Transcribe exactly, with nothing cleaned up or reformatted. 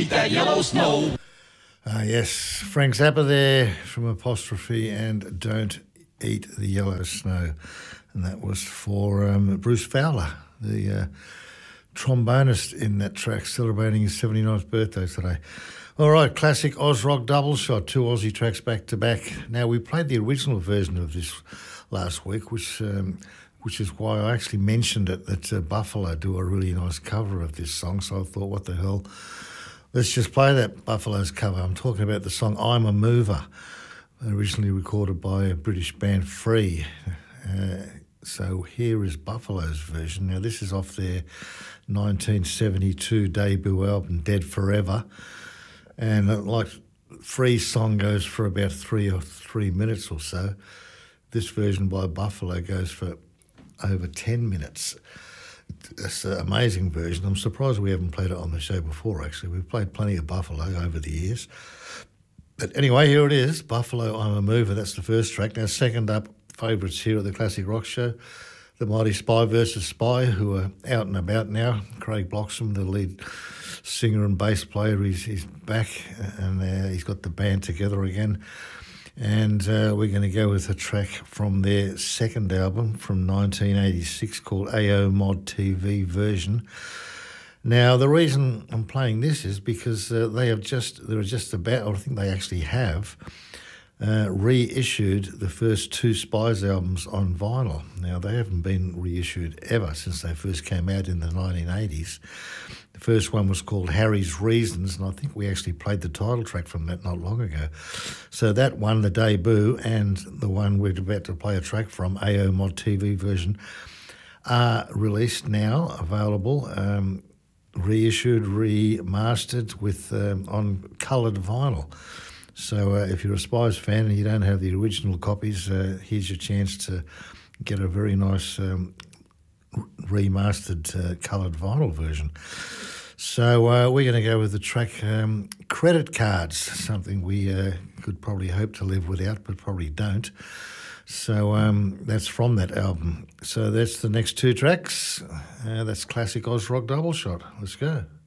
eat that yellow snow. Ah, yes, Frank Zappa there from Apostrophe and Don't Eat the Yellow Snow. And that was for um, Bruce Fowler, the uh, trombonist in that track, celebrating his seventy-ninth birthday today. All right, classic Oz Rock double shot, two Aussie tracks back to back. Now, we played the original version of this last week, which um, which is why I actually mentioned it, that uh, Buffalo do a really nice cover of this song. So I thought, what the hell? Let's just play that Buffalo's cover. I'm talking about the song I'm a Mover, originally recorded by a British band Free. Uh, so here is Buffalo's version. Now, this is off their nineteen seventy-two debut album, Dead Forever. And uh, like Free's song goes for about three or three minutes or so, this version by Buffalo goes for over ten minutes. It's an amazing version. I'm surprised we haven't played it on the show before, actually. We've played plenty of Buffalo over the years. But anyway, here it is, Buffalo, I'm a Mover. That's the first track. Now, second up, favourites here at the Classic Rock Show, the Mighty Spy versus Spy, who are out and about now. Craig Bloxham, the lead singer and bass player, he's, he's back, and uh, he's got the band together again. And uh, we're going to go with a track from their second album from nineteen eighty-six called A O Mod T V Version. Now, the reason I'm playing this is because uh, they have just, they're just about, or I think they actually have, uh, reissued the first two Spies albums on vinyl. Now, they haven't been reissued ever since they first came out in the nineteen eighties. The first one was called Harry's Reasons, and I think we actually played the title track from that not long ago. So that one, the debut, and the one we're about to play a track from, A O Mod T V Version, are released now, available, um, reissued, remastered with um, on coloured vinyl. So uh, if you're a Spies fan and you don't have the original copies, uh, here's your chance to get a very nice um, remastered uh, coloured vinyl version. So uh, we're going to go with the track um, Credit Cards, something we uh, could probably hope to live without, but probably don't. So um, that's from that album. So that's the next two tracks. Uh, that's classic Oz Rock double shot. Let's go.